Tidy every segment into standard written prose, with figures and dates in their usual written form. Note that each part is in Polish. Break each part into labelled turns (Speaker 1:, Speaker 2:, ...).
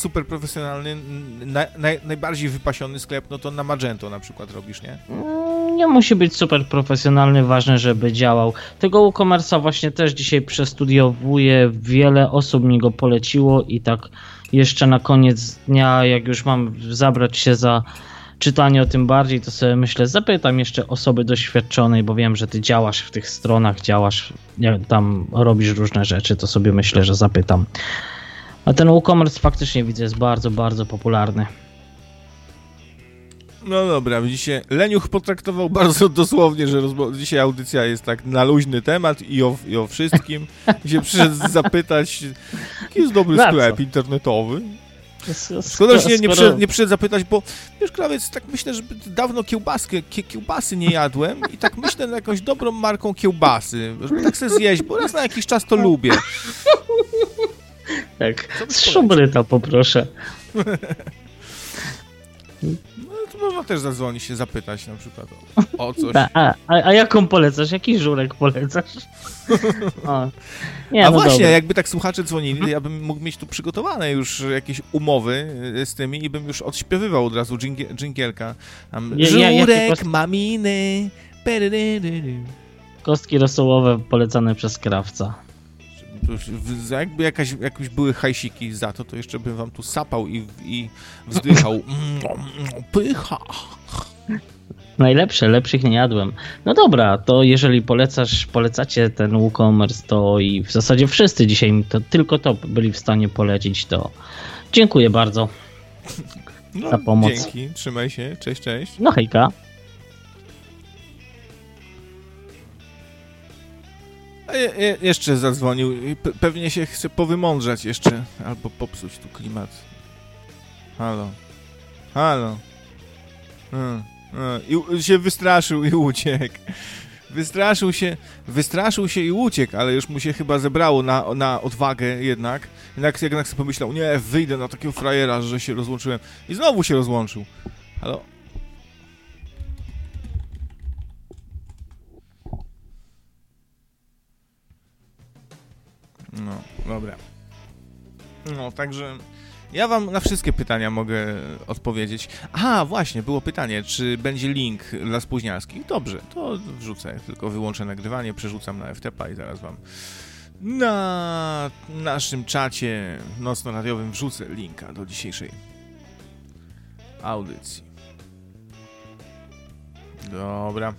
Speaker 1: super profesjonalny, najbardziej wypasiony sklep, no to na Magento na przykład robisz, nie?
Speaker 2: Nie musi być super profesjonalny, ważne, żeby działał. Tego WooCommerce'a właśnie też dzisiaj przestudiowuję, wiele osób mi go poleciło i tak jeszcze na koniec dnia, jak już mam zabrać się za czytanie o tym bardziej, to sobie myślę, zapytam jeszcze osoby doświadczonej, bo wiem, że ty działasz w tych stronach, tam robisz różne rzeczy, to sobie myślę, że zapytam. A ten WooCommerce faktycznie widzę jest bardzo, bardzo popularny.
Speaker 1: No dobra, widzicie, Leniuch potraktował bardzo dosłownie, że dzisiaj audycja jest tak na luźny temat i o wszystkim. I się przyszedł zapytać, jaki jest dobry sklep internetowy. Szkoda, że nie przyszedł zapytać, bo wiesz, Krawiec, tak myślę, że dawno kiełbasy nie jadłem i tak myślę nad jakąś dobrą marką kiełbasy, żeby tak sobie zjeść, bo raz na jakiś czas to lubię.
Speaker 2: Tak, z Szubryta poproszę.
Speaker 1: To można też zadzwonić się, zapytać na przykład o coś.
Speaker 2: A jaką polecasz? Jaki żurek polecasz?
Speaker 1: Właśnie, dobra. Jakby tak słuchacze dzwonili, ja bym mógł mieć tu przygotowane już jakieś umowy z tymi i bym już odśpiewywał od razu dżingielka. Żurek, maminy.
Speaker 2: Kostki rosołowe polecane przez krawca.
Speaker 1: Jakby jakieś były hajsiki za to jeszcze bym wam tu sapał i wzdychał. Pycha.
Speaker 2: Najlepsze, lepszych nie jadłem. No dobra, to jeżeli polecacie ten WooCommerce, to i w zasadzie wszyscy dzisiaj mi to tylko to byli w stanie polecić, to dziękuję bardzo za pomoc.
Speaker 1: Dzięki, trzymaj się, cześć.
Speaker 2: No hejka.
Speaker 1: Jeszcze zadzwonił i pewnie się chce powymądrzać jeszcze, albo popsuć tu klimat. Halo. I się wystraszył i uciekł. Wystraszył się i uciekł, ale już mu się chyba zebrało na odwagę jednak. Jednak sobie pomyślał, nie, wyjdę na takiego frajera, że się rozłączyłem. I znowu się rozłączył. Halo? No, dobra. No, także ja wam na wszystkie pytania mogę odpowiedzieć. Aha, właśnie, było pytanie, czy będzie link dla spóźnialskich. Dobrze, to wrzucę, tylko wyłączę nagrywanie, przerzucam na FTP i zaraz wam na naszym czacie nocno-radiowym wrzucę linka do dzisiejszej audycji. Dobra.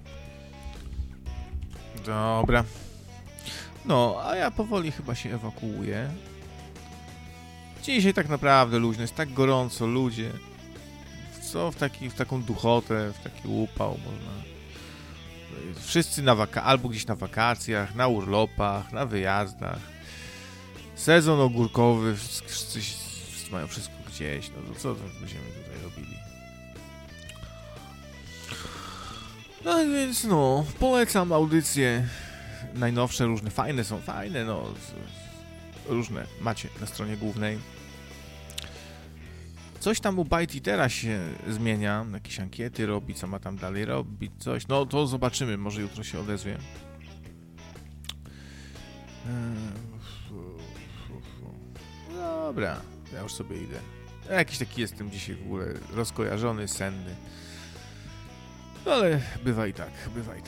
Speaker 1: No, a ja powoli chyba się ewakuuję. Dzisiaj tak naprawdę luźno, jest tak gorąco, ludzie. Co w taką duchotę, w taki upał można. Wszyscy albo gdzieś na wakacjach, na urlopach, na wyjazdach. Sezon ogórkowy, wszyscy mają wszystko gdzieś, no to co to będziemy tutaj robili? No więc polecam audycje najnowsze, różne, fajne, różne macie na stronie głównej. Coś tam u ByteEatera się zmienia, jakieś ankiety robi, co ma tam dalej robić, coś. No to zobaczymy, może jutro się odezwie. Dobra, ja już sobie idę. Jakiś taki jestem dzisiaj w ogóle rozkojarzony, senny. No ale bywa i tak.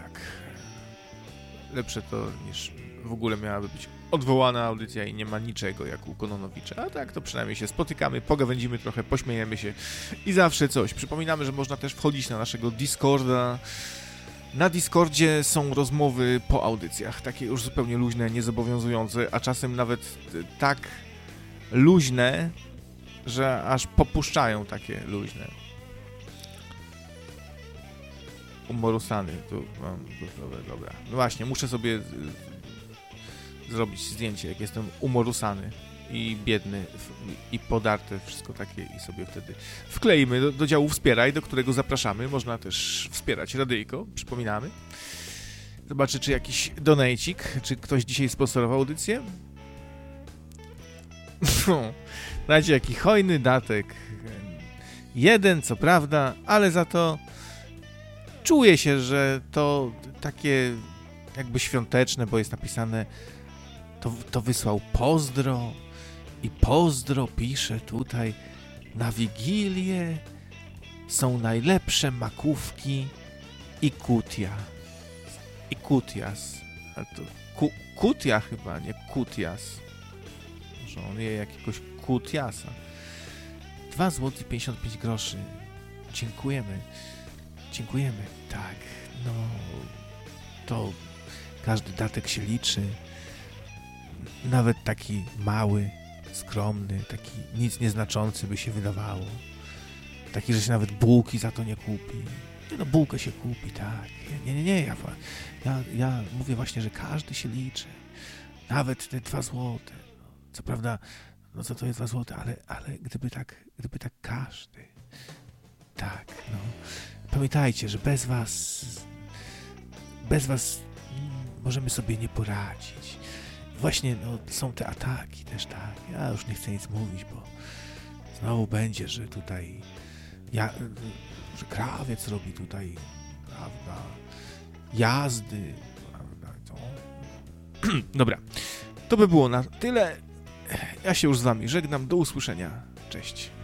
Speaker 1: Lepsze to niż w ogóle miałaby być odwołana audycja i nie ma niczego jak u Kononowicza. A tak to przynajmniej się spotykamy, pogawędzimy trochę, pośmiejemy się i zawsze coś. Przypominamy, że można też wchodzić na naszego Discorda. Na Discordzie są rozmowy po audycjach, takie już zupełnie luźne, niezobowiązujące, a czasem nawet tak luźne, że aż popuszczają takie luźne. Umorusany, tu mam, dobra. No właśnie, muszę sobie zrobić zdjęcie, jak jestem umorusany i biedny i podarte, wszystko takie i sobie wtedy wkleimy do działu Wspieraj, do którego zapraszamy. Można też wspierać radyjko, przypominamy. Zobaczę, czy jakiś donejcik, czy ktoś dzisiaj sponsorował audycję. Znacie, jaki hojny datek. Jeden, co prawda, ale za to czuję się, że to takie jakby świąteczne, bo jest napisane to wysłał pozdro I pozdro pisze tutaj, na Wigilię są najlepsze makówki i kutia. I kutias. Ale to kutia chyba, nie kutias. Może on je jakiegoś kutiasa. 2 zł 55 groszy. Dziękujemy. Dziękujemy. Tak, no to każdy datek się liczy. Nawet taki mały, skromny, taki nic nieznaczący by się wydawało. Taki, że się nawet bułki za to nie kupi. Nie no, bułkę się kupi, tak. Nie, ja mówię właśnie, że każdy się liczy. Nawet te 2 złote. Co prawda, no co to jest 2 złote, ale gdyby tak każdy. Tak, no. Pamiętajcie, że bez was możemy sobie nie poradzić. Właśnie, no, są te ataki też, tak. Ja już nie chcę nic mówić, bo znowu będzie, że tutaj że krawiec robi tutaj, prawda, jazdy, prawda, to... Dobra, to by było na tyle. Ja się już z wami żegnam, do usłyszenia, cześć.